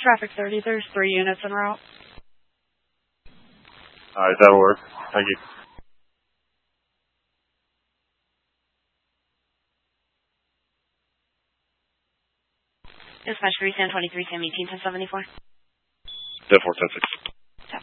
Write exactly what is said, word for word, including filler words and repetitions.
Traffic thirty, there's three units en route. Alright, that'll work. Thank you. Dispatch three ten twenty-three, Sam eighteen ten seventy-four. ten four ten six.